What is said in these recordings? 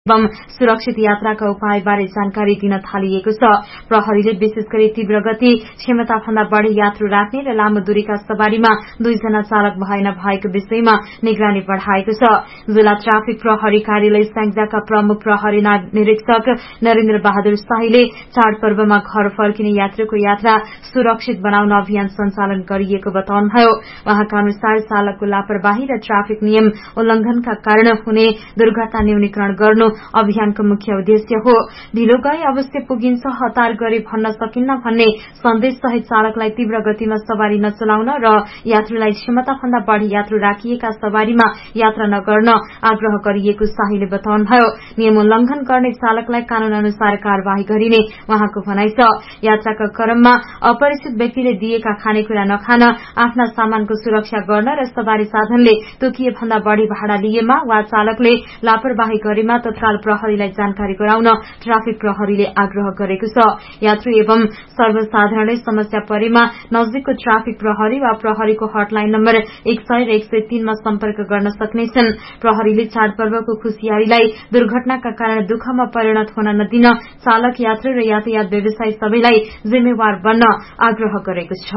एवं सुरक्षित यात्राका उपायबारे जानकारी दिन थालिएको छ। प्रहरीले विशेष गरी तीव्र गति, क्षमताभन्दा बढ़ी यात्रु राख्ने र लामो दूरीका सवारीमा 2 जना चालक भए नभएको विषयमा निगरानी बढ़ाएको छ। जिल्ला ट्राफिक प्रहरी कार्यालय स्याङ्जाका प्रमुख प्रहरी निरीक्षक नरेन्द्र बहादुर शाहीले चाडपर्वमा घर फर्किने यात्रुको यात्रा सुरक्षित बनाउन अभियान सञ्चालन गरिएको बताउनुभयो। वहाँका अनुसार चालकको लापरवाही र ट्राफिक नियम उल्लंघनका कारण हुने दुर्घटना न्यूनीकरण गर्नु अभियानको मुख्य उद्देश्य हो। ढिलो गए अवश्य पुगिन्छ, हतार गरे भन्न सकिन्न भन्ने सन्देश सहित चालकलाई तीव्र गतिमा सवारी नचलाउन र यात्रुलाई क्षमताभन्दा बढ़ी यात्रु राखिएका सवारीमा यात्रा नगर्न आग्रह गरिएको शाहीले बताउनुभयो। नियम उल्लंघन गर्ने चालकलाई कानून अनुसार कार्यवाही गरिने वहाँको भनाइ छ। यात्राका क्रममा अपरिचित व्यक्तिले दिएका खानेकुरा नखान, आफ्ना सामानको सुरक्षा गर्न र सवारी साधनले तोकिए भन्दा बढ़ी भाड़ा लिएमा वा चालकले लापरवाही गरेमा तत्काल प्रहरीलाई जानकारी गराउन ट्राफिक प्रहरीले आग्रह गरेको छ। यात्रु एवं सर्वसाधारणले समस्या परेमा नजिकको ट्राफिक प्रहरी वा प्रहरीको हटलाइन नम्बर 100 र 103 मा सम्पर्क गर्न सक्नेछन्। प्रहरीले चाडपर्वको खुशियारीलाई दुर्घटनाका कारण दुःखमा परिणत हुन नदिन चालक, यात्रु र यातायात व्यवसायी सबैलाई जिम्मेवार बन्न आग्रह गरेको छ।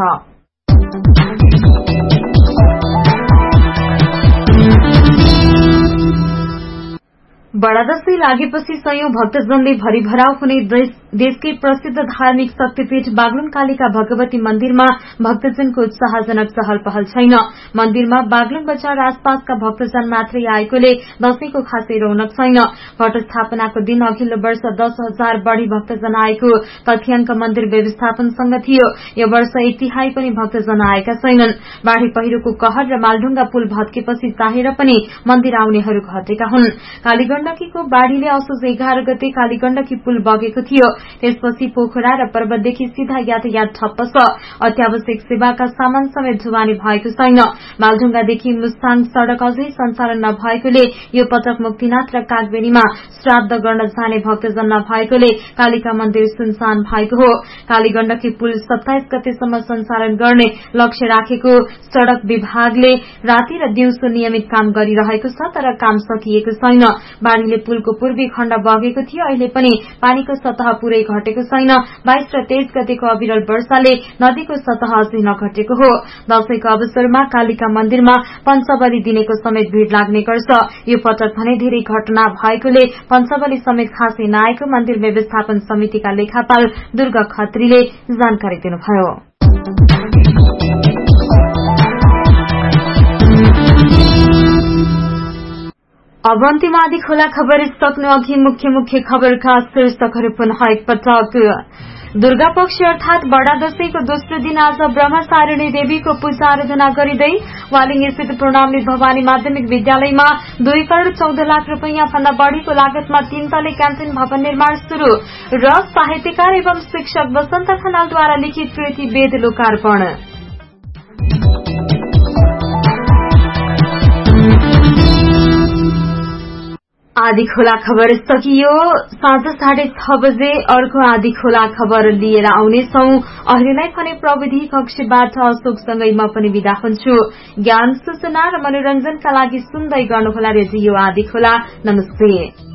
बडा दशैं लागेपछि सयौं भक्तजनले भरिभराउ हुने देशकै प्रसिद्ध धार्मिक शक्तिपीठ बागलुङ कालिका भगवती मन्दिरमा भक्तजनको उत्साहजनक चहल पहल छैन। मन्दिरमा बागलुङ बजार आसपासका भक्तजन मात्रै आएकोले दशैंको खासै रौनक छैन। घट स्थापनाको दिन अघिल्लो वर्ष 10,000 बढ़ी भक्तजन आएको तथ्याङ्क मन्दिर व्यवस्थापनसँग थियो। यो वर्ष 1/3 पनि भक्तजन आएका छैनन्। बाढ़ी पहिरोको कहर र मालढुङ्गा पुल भत्केपछि चाहेर पनि मन्दिर आउनेहरू घटेका हुन्। कालीगण्डकीको बाढ़ीले असोज 11 गते कालीगण्डकी पुल बगेको थियो। त्यसपछि पोखरा र पर्वतदेखि सीधा यातायात ठप्प छ। अत्यावश्यक सेवाका सामान समेत ढुवानी भएको छैन। मालढुङ्गादेखि मुस्ताङ सड़क अझै सञ्चालन नभएकोले यो पटक मुक्तिनाथ र कागबेनीमा श्राद्ध गर्न जाने भक्तजन नभएकोले कालिका मन्दिर सुनसान भएको हो। कालीगण्डकी पुल 27 गतेसम्म सञ्चालन गर्ने लक्ष्य राखेको सड़क विभागले राति र दिउँसो नियमित काम गरिरहेको छ, तर काम सकिएको छैन। बाढ़ीले पुलको पूर्वी खण्ड बगेको थियो। अहिले पनि पानीको सतह पूरै घटेको छैन। 22 र 23 गतेको अविरल वर्षाले नदीको सतह अझै नघटेको हो। दशैंको अवसरमा कालिका मन्दिरमा पञ्चबली दिनेको समेत भीड़ लाग्ने गर्छ। यो पटक भने धेरै घटना भएकोले पञ्चबली समेत खासै नआएको मन्दिर व्यवस्थापन समितिका लेखापाल दुर्गा खत्रीले जानकारी दिनुभयो। अब अन्तिम आदि खोला खबर सक्नु अघि मुख्य खबरका शीर्षकहरू पुनः एकपटक। दुर्गा पक्ष अर्थात बडा दशैंको दोस्रो दिन आज ब्रह्मचारिणी देवीको पूजा आराधना गरिँदै वालिङ स्थित पूर्णामृत भवानी माध्यमिक विद्यालयमा 2 करोड़ 14 लाख रूपैयाँ भन्दा बढ़ीको लागतमा 3 तले क्यान्टिन भवन निर्माण शुरू र साहित्यकार एवं शिक्षक वसन्त खनालद्वारा लिखित कृति वेद लोकार्पण। आदि खोला खबर सकियो। साँझ 6:30 बजे अर्को आदि खोला खबर लिएर आउनेछौ। अहिलेलाई भने प्रविधि कक्षबाट अशोकसँगै म पनि विदा हुन्छु। ज्ञान, सूचना र मनोरञ्जनका लागि सुन्दै गर्नुहोला रेडियो आदि खोला। नमस्ते।